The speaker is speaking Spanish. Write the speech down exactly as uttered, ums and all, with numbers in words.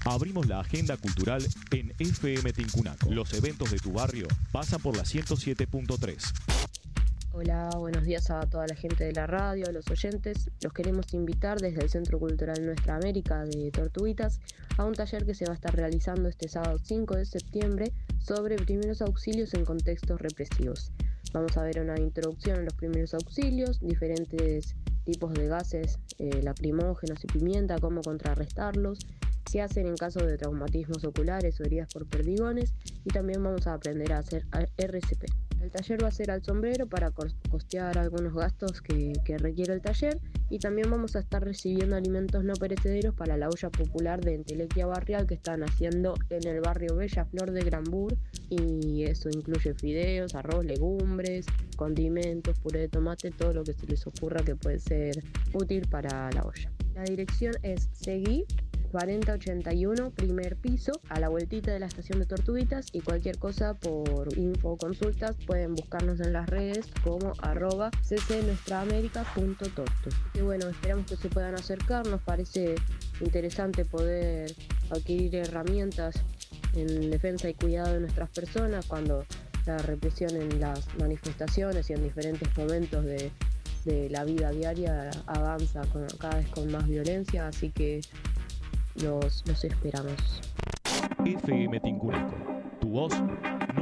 Abrimos la agenda cultural en F M Tincunaco. Los eventos de tu barrio pasan por la ciento siete punto tres. Hola, buenos días a toda la gente de la radio, a los oyentes. Los queremos invitar desde el Centro Cultural Nuestra América de Tortuguitas a un taller que se va a estar realizando este sábado cinco de septiembre sobre primeros auxilios en contextos represivos. Vamos a ver una introducción a los primeros auxilios, diferentes tipos de gases eh, lacrimógenos y pimienta, cómo contrarrestarlos, qué hacer en caso de traumatismos oculares o heridas por perdigones, y también vamos a aprender a hacer R C P. El taller va a ser al sombrero para costear algunos gastos que, que requiere el taller, y también vamos a estar recibiendo alimentos no perecederos para la olla popular de entelequia barrial que están haciendo en el barrio Bella Flor de Granbur, y eso incluye fideos, arroz, legumbres, condimentos, puré de tomate, todo lo que se les ocurra que puede ser útil para la olla. La dirección es Seguí cuarenta ochenta y uno, primer piso, a la vueltita de la estación de Tortuguitas, y cualquier cosa por info o consultas pueden buscarnos en las redes como arroba ccnuestraamerica.tortu. Y bueno, esperamos que se puedan acercar. Nos parece interesante poder adquirir herramientas en defensa y cuidado de nuestras personas cuando la represión en las manifestaciones y en diferentes momentos de, de la vida diaria avanza con, cada vez con más violencia, así que Los, los esperamos. F M Tincunaco, tu voz